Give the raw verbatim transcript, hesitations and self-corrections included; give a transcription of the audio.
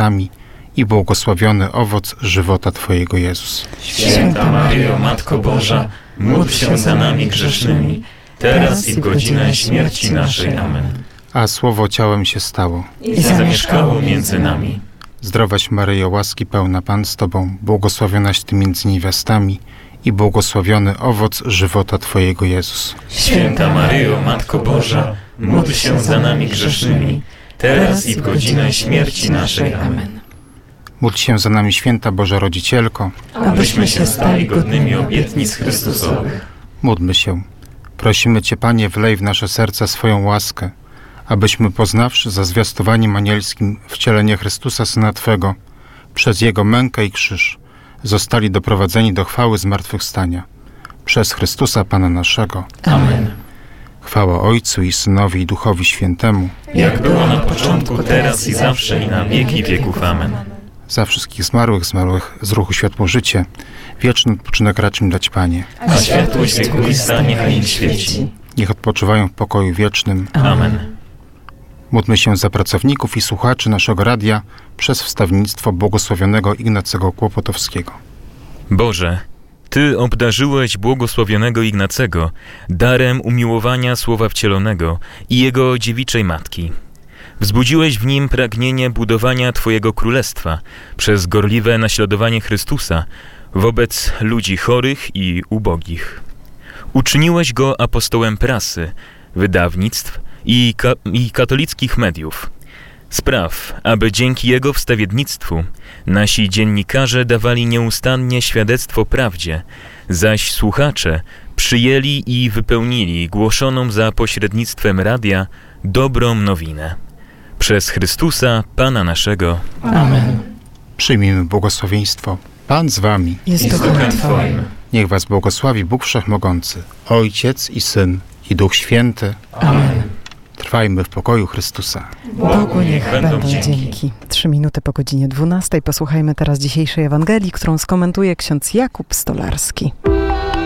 niewiastami i błogosławiony owoc żywota Twojego, Jezus. Święta Maryjo, Matko Boża, módl się za nami grzesznymi, teraz i w godzinę śmierci naszej. Amen. A Słowo ciałem się stało I zamieszkało między nami. Zdrowaś Maryjo, łaski pełna Pan z Tobą, błogosławionaś Ty między niewiastami i błogosławiony owoc żywota Twojego, Jezus. Święta Maryjo, Matko Boża, módl się za nami grzesznymi, teraz i w godzinę śmierci naszej. Amen. Módl się za nami, święta Boża Rodzicielko, abyśmy się stali godnymi obietnic Chrystusowych. Módlmy się. Prosimy Cię, Panie, wlej w nasze serca swoją łaskę, abyśmy poznawszy za zwiastowaniem anielskim wcielenie Chrystusa, Syna Twego, przez Jego mękę i krzyż, zostali doprowadzeni do chwały zmartwychwstania. Przez Chrystusa Pana naszego. Amen. Chwała Ojcu i Synowi i Duchowi Świętemu, jak było na początku, teraz i zawsze, i na wieki wieków. Amen. Za wszystkich zmarłych, zmarłych z ruchu światło życie, wieczny odpoczynek racz im dać, Panie. A światłość wiekuista niechaj im świeci. Niech odpoczywają w pokoju wiecznym. Amen. Módlmy się za pracowników i słuchaczy naszego radia przez wstawnictwo błogosławionego Ignacego Kłopotowskiego. Boże, Ty obdarzyłeś błogosławionego Ignacego darem umiłowania Słowa Wcielonego i Jego dziewiczej Matki. Wzbudziłeś w nim pragnienie budowania Twojego Królestwa przez gorliwe naśladowanie Chrystusa wobec ludzi chorych i ubogich. Uczyniłeś go apostołem prasy, wydawnictw i, ka- i katolickich mediów. Spraw, aby dzięki jego wstawiennictwu nasi dziennikarze dawali nieustannie świadectwo prawdzie, zaś słuchacze przyjęli i wypełnili głoszoną za pośrednictwem radia dobrą nowinę. Przez Chrystusa, Pana naszego. Amen. Przyjmijmy błogosławieństwo. Pan z wami. Jest duchem Twoim. Niech was błogosławi Bóg Wszechmogący, Ojciec i Syn i Duch Święty. Amen. Trwajmy w pokoju Chrystusa. Bogu niech będą dzięki. dzięki. Trzy minuty po godzinie dwunastej. Posłuchajmy teraz dzisiejszej Ewangelii, którą skomentuje ksiądz Jakub Stolarski.